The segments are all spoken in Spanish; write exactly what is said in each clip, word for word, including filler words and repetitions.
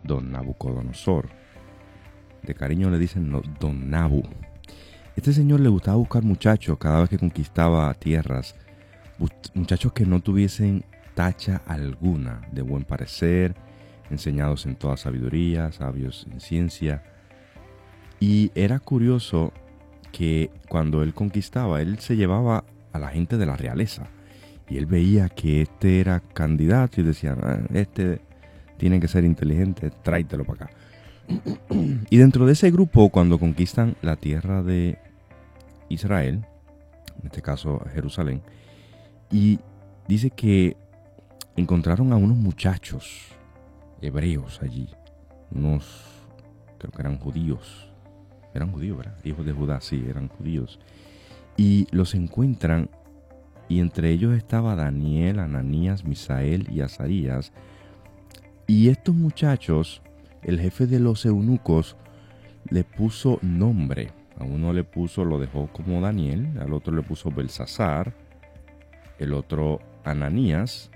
don Nabucodonosor. De cariño le dicen no, don Nabu. Este señor le gustaba buscar muchachos cada vez que conquistaba tierras, muchachos que no tuviesen tacha alguna, de buen parecer, enseñados en toda sabiduría, sabios en ciencia. Y era curioso que cuando él conquistaba, él se llevaba a la gente de la realeza. Y él veía que este era candidato y decía, ah, este tiene que ser inteligente, tráetelo para acá. Y dentro de ese grupo, cuando conquistan la tierra de Israel, en este caso Jerusalén, y dice que encontraron a unos muchachos hebreos allí, unos, creo que eran judíos, eran judíos, ¿verdad? Hijos de Judá, sí, eran judíos, y los encuentran, y entre ellos estaba Daniel, Ananías, Misael y Azarías, y estos muchachos, el jefe de los eunucos le puso nombre. A uno le puso, lo dejó como Daniel, al otro le puso Belsasar, el otro Ananías,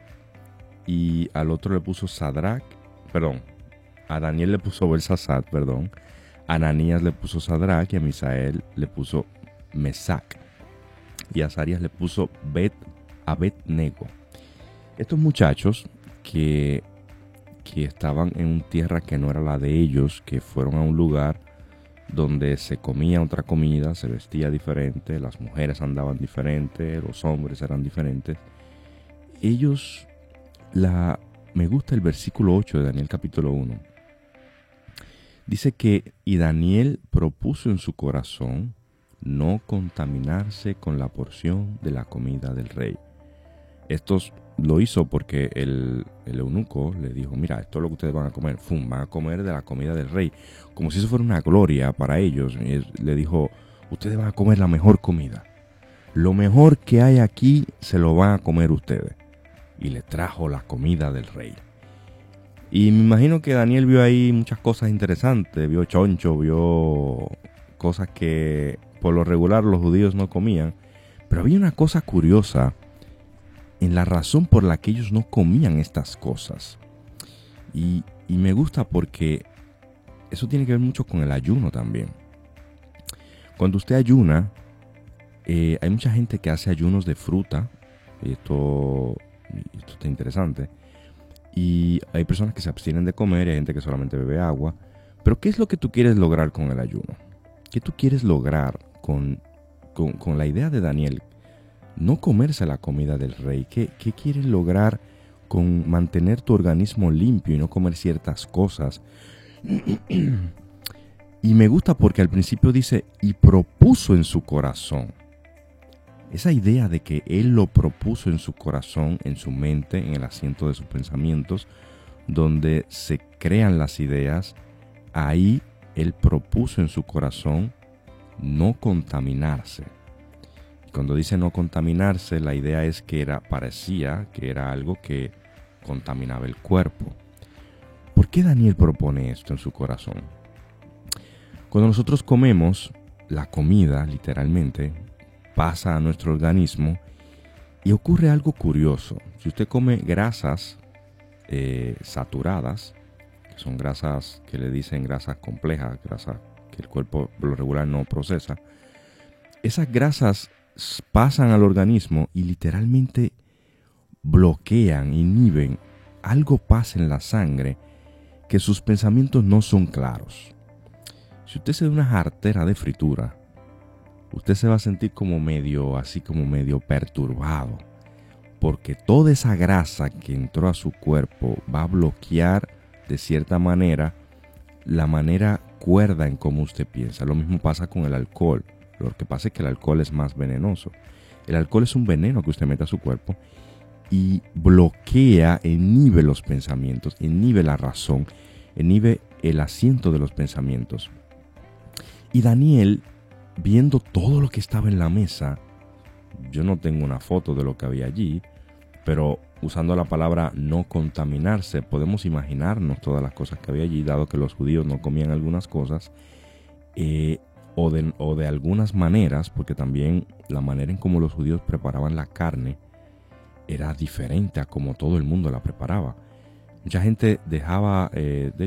y al otro le puso Sadrach, perdón, a Daniel le puso Belsasar, perdón, a Ananías le puso Sadrach y a Misael le puso Mesac, y a Azarías le puso Bet, Abednego. Estos muchachos que que estaban en una tierra que no era la de ellos, que fueron a un lugar donde se comía otra comida, se vestía diferente, las mujeres andaban diferente, los hombres eran diferentes. Ellos, la, me gusta el versículo ocho de Daniel capítulo uno. Dice que, y Daniel propuso en su corazón no contaminarse con la porción de la comida del rey. Estos lo hizo porque el, el eunuco le dijo, mira, esto es lo que ustedes van a comer. Fum, van a comer de la comida del rey. Como si eso fuera una gloria para ellos. Y le dijo, ustedes van a comer la mejor comida. Lo mejor que hay aquí se lo van a comer ustedes. Y le trajo la comida del rey. Y me imagino que Daniel vio ahí muchas cosas interesantes. Vio choncho, vio cosas que por lo regular los judíos no comían. Pero había una cosa curiosa en la razón por la que ellos no comían estas cosas. Y, y me gusta porque eso tiene que ver mucho con el ayuno también. Cuando usted ayuna, eh, hay mucha gente que hace ayunos de fruta. Y esto, esto está interesante. Y hay personas que se abstienen de comer y hay gente que solamente bebe agua. Pero ¿qué es lo que tú quieres lograr con el ayuno? ¿Qué tú quieres lograr con, con, con la idea de Daniel? No comerse la comida del rey. ¿Qué, qué quieres lograr con mantener tu organismo limpio y no comer ciertas cosas? Y me gusta porque al principio dice, y propuso en su corazón. Esa idea de que él lo propuso en su corazón, en su mente, en el asiento de sus pensamientos, donde se crean las ideas, ahí él propuso en su corazón no contaminarse. Cuando dice no contaminarse, la idea es que era, parecía que era algo que contaminaba el cuerpo. ¿Por qué Daniel propone esto en su corazón? Cuando nosotros comemos, la comida, literalmente, pasa a nuestro organismo y ocurre algo curioso. Si usted come grasas eh, saturadas, que son grasas que le dicen grasas complejas, grasas que el cuerpo por lo regular no procesa, esas grasas pasan al organismo y literalmente bloquean, inhiben, algo pasa en la sangre que sus pensamientos no son claros. Si usted se da una jartera de fritura, usted se va a sentir como medio, así como medio perturbado, porque toda esa grasa que entró a su cuerpo va a bloquear de cierta manera la manera cuerda en cómo usted piensa. Lo mismo pasa con el alcohol. Lo que pasa es que el alcohol es más venenoso. El alcohol es un veneno que usted mete a su cuerpo y bloquea, inhibe los pensamientos, inhibe la razón, inhibe el asiento de los pensamientos. Y Daniel, viendo todo lo que estaba en la mesa, yo no tengo una foto de lo que había allí, pero usando la palabra no contaminarse, podemos imaginarnos todas las cosas que había allí, dado que los judíos no comían algunas cosas, eh, o, de, o de algunas maneras, porque también la manera en cómo los judíos preparaban la carne era diferente a como todo el mundo la preparaba. Mucha gente dejaba, eh, de